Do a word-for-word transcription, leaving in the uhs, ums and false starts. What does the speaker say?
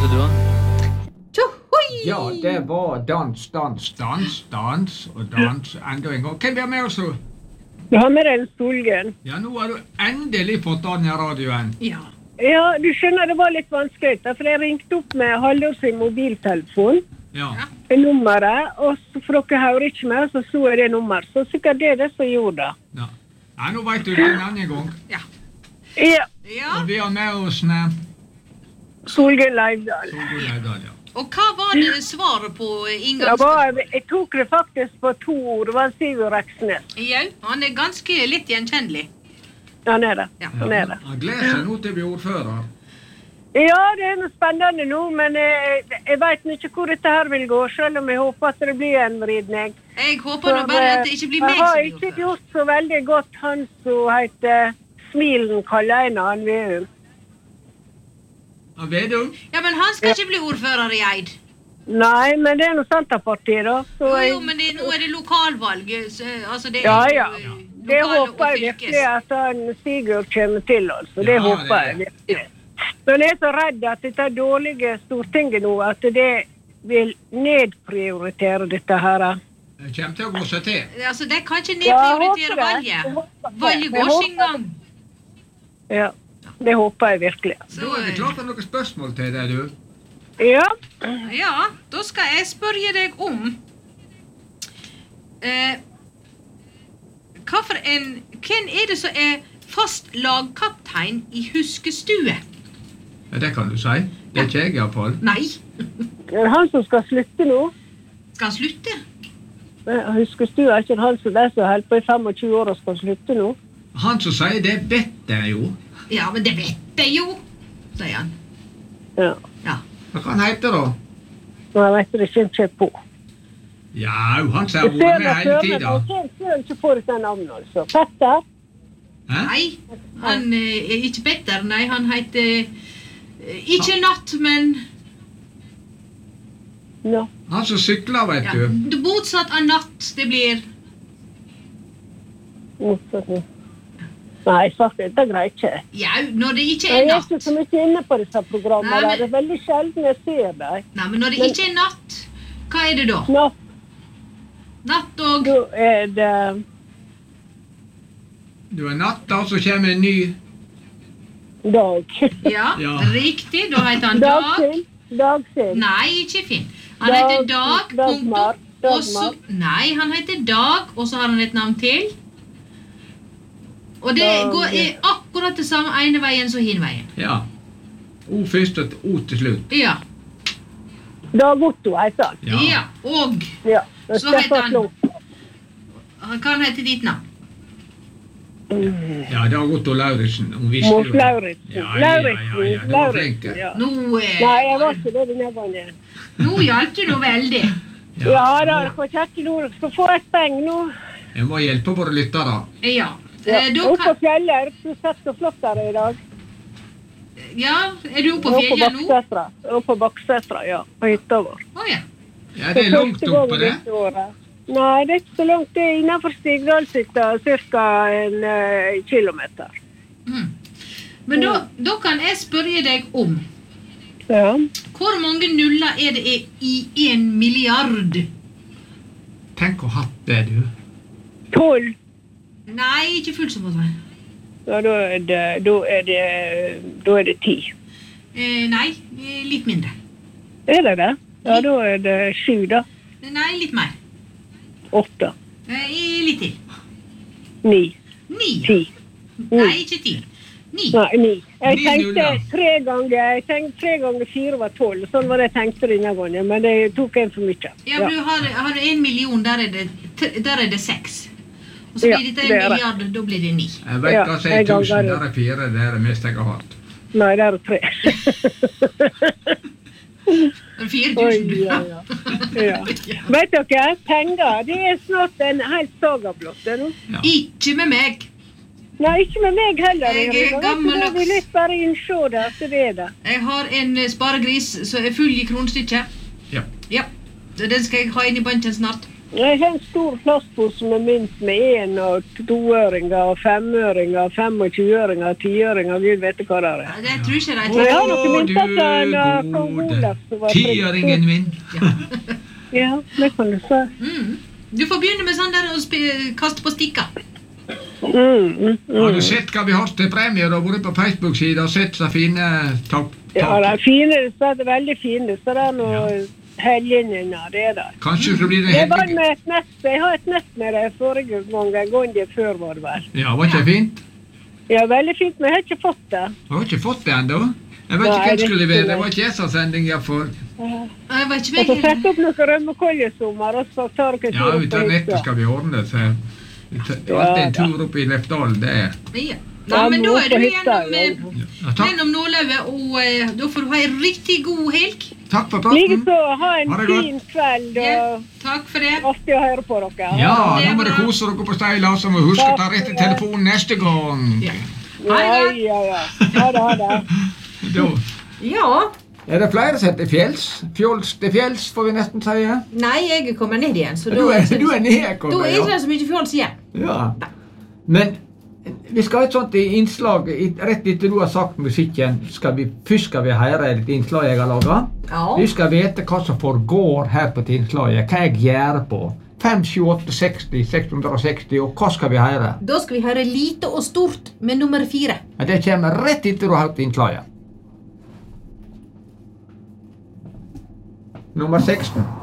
spilte du da? Ja, det var dans, dans, dans, dans og dans enda en gang. Hvem er med oss nå? Du har med deg en Solgen. Ja, nå har du endelig fått an i radioen. Ja. Ja, du skjønner, det var litt vanskelig, for jeg ringte opp med Haldor sin mobiltelefon. Ja. Nummeret, og så for dere hører ikke meg, så så jeg det nummer. Så sikkert det er det som gjorde det. Ja. Ja, nå vet du det en annen gang. Ja. Ja. Og vi har med oss ne... Solgen Leivdal. Solgen Leivdal, ja. Og hva var det svaret på inngangs... Var, jeg tok det faktisk på to ord, det var Sigurd Reksnes. Ja, han er ganske litt gjenkjennelig. Ja, han er det. Ja. Han er det. Han gleder seg nå til å bli ordfører. Ja, det er noe spennende nå, men jeg, jeg vet ikke hvor dette her vil gå, selv om jeg håper at det blir en vridning. Jeg håper nå bare at det ikke blir meg som Jeg har blir ikke ordfører. gjort så veldig godt han som heter Smilen kaller en av han Veum. Ja, Vedum? Ja, men han skal ikke bli ordfører i Eid. Nei, men det er noe Senterpartiet da. Så Jo, jeg, jo, men det, nå er det lokalvalg. Så, altså, det er Ja, jo, ja. eh, det lokale og håper jeg fylkes. virkelig at han Sigurd kommer til oss. Det Ja, håper det- jeg virkelig. Men jeg er så redd at dette dårlige Stortinget nå, at det vil nedprioritere dette her. Det kommer til å gå seg til. Altså, de kan ikke Ja, jeg nedprioritere håper det. Jeg valget. håper det. Valget Jeg går håper sin gang. Ja, det håper jeg virkelig. Så, Da er vi klart for noen spørsmål til deg, du. Ja, ja, da skal jeg spørre deg om eh, hva for en, hvem er det som er fast lagkaptein i huskestue? Ja, det kan du si. Det er ikke jeg i hvert fall. Nei, det er han som skal slutte nå. skal han slutte? Jeg husker du er ikke han som er så helt på i tjuefem år og skal slutte nå. Han som sier det vet jeg jo. Ja, men det vet jeg jo, sier han. Ja, Ja. Hva kan han hete da? men jeg vet det ikke på. Ja, han som har Jeg ser vært med det hele før, men tiden. jeg ser selv ikke på dette navnet, altså. Petter? Hæ? Nei, han eh, er ikke Petter, nei, han heter eh, ikke Natt, men Ja. Han som sykler, vet ja, du. det motsatt av Natt, det blir Nei, faktisk, det greier ikke. ja, når det ikke Jeg er er Natt. ikke så mye inne på disse programmene. Nei, men- Det er veldig sjelden jeg ser dem. Nei, men når det Men- ikke er Natt, hva er det da? Nå, Natt og da er det Du er natta, så kommer en ny. Dag. Ja, Ja. riktig, da heter han Dag. Dagsild. Dagsild. Nei, ikke Finn. Han Dag- heter Dag, Dagmar. punktum, og så... Dagmar. Nei, han heter Dag, og så har han et navn til. Og det Dag. går er akkurat det samme ene veien som hin veien. Ja. O først og O til slutt. Ja, Dag Otto heter han. Ja. ja, og Ja. det er Så heter Stefan han- Slunk. han kan hete ditt navn. Ja, det har gått til Lauritsen. Hun visste Mons jo det. Lauritsen. Ja, ja, ja, ja, ja. Du var flink. Lauritsen, ja. Nå, Nei, jeg var eh, ikke det denne gangen. nå hjalp du nå veldig. Ja, da, jeg får kjette nå. Jeg skal få et peng nå. Jeg må hjelpe våre lyttere. Ja, Ja. eh, da Oppe på kan... fjellet, du sett så flott der i dag. Ja, er du oppe på Oppe på fjellet nå? Baksetra. Oppe på Baksetra, ja. På hytta vår. Åja. Ja, det er langt Første gang oppe, det. dette året. Nei, det er ikke så langt. Det er innenfor Stigdalshytta, cirka en uh, kilometer. Mm. Men da, da kan jeg spørre deg om Ja. hvor mange nuller er det i- i en milliard? Tenk å ha hatt det, du. Tolv. Nei, ikke fullt så på det. Ja, da er det, da er det, da er det ti. Eh, nei, eh, litt mindre. Er det det? Ja, da er det sju, da. Nei, litt mer. Åtte. Eh, litt til. Ni. Ni. Ti. Nei, ikke ti. Ni. Nei, ni. Jeg Ni tenkte nuller. tre ganger, jeg tenkte tre ganger fire var tolv. Sånn var det jeg tenkte denne gangen, men det tok en for mye. Ja, men du har, har du en million, der er det, t- der er det seks. Og så Ja, blir dette det en er det. milliard, da blir det ni. Jeg vet Ja, hva som jeg er tusen, ganger det. der er fire, det er det mest jeg har hatt. Nei, det er tre. Det er fire Oi, tusen. ja, ja. Ja. Vet dere, penger, det er snart en helt saga blott, det nå. Ja. Ikke med meg. Nei, ikke med meg heller. Jeg er Vet du, gammeldags. Da vil jeg bare innså det, at det er det. Jeg har en eh, sparegris som er full i kronestykket. Ja. Ja, så den skal jeg ha inn i banken snart. Jeg har en stor plastpose med mynt med en og toøringer, femøringer, femogtjuøringer, tiøringer, Gud vet hva det er. Ja, det tror ikke de. Jeg har noen Å, mynter du til en kong gode Olav som var tiøringen min. Ja, det kan du si. Mm. Du får begynne med sånn der å sp- kaste på stikker. Mm, mm, Har du mm. sett hva vi har til premie? Du har vært på Facebook-siden og sett så fine takk. Ja, det er fine, det er veldig fine, så det er noe helgeninner, det er det. Kanskje så blir det Jeg var heldig. med et nett, jeg har et nett med det forrige gang, en gang det før var det vel. Ja, var ikke det fint? Ja, veldig fint, men jeg har ikke fått det. Du har ikke fått det enda. Jeg vet ikke Nei, hvem det skulle er levere. ikke Det var ikke jeg som sending jeg for. Jeg var ikke Jeg får med. sette opp noen rømmekoljesommer, og så tar dere Ja, tur ut av på nettet hytta. skal vi ordne det. Det er alltid en tur opp i Lefdal, det er. Ja. Nei, men da er du gjennom, eh, Ja, takk. gjennom nåløyet, og eh, da får du ha en riktig god helg. Takk for praten. Likeså, ha en Ha det godt. fin kveld, Ja, og takk for det. artig å høre på dere. Ja, Det er nå må dere bra. kose dere på Steila, så må vi huske å ta rett i telefonen neste gang. Ja. Ja, Ha det. ja, ja. Ha det, ha det. Da. Ja. Er det flere som heter Fjells? Fjols til fjells, får vi nesten si. Nei, jeg kommer ned igjen, så da Du er, er du er da nedkommet, er ja. det så mye fjols igjen. Ja. Men vi skal ha et sånt innslag i- rett etter du har sagt musikken. Skal vi, først skal vi høre et innslag jeg har laget. Ja. Vi skal vite hva som foregår her på innslaget, hva jeg gjør på. fem, sju, åtte, seksti, seks hundre seksti, og hva skal vi høre? Da skal vi høre lite og stort med nummer fire. Ja, det kommer rett etter du har hørt innslaget. Nummer seksten.